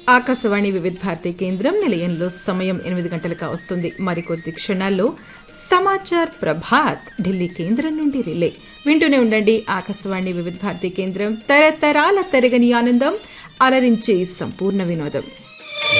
ఆకాశవాణి వివిధ భారతి కేంద్రం నిలయంలో సమయం 8 గంటలకు వస్తుంది. మరికొద్ది క్షణాల్లో సమాచార్ ప్రభాత్ ఢిల్లీ కేంద్రం నుండి రిలే. వింటూనే ఉండండి ఆకాశవాణి వివిధ భారతి కేంద్రం. తరతరాల తరగని ఆనందం, అలరించే సంపూర్ణ వినోదం.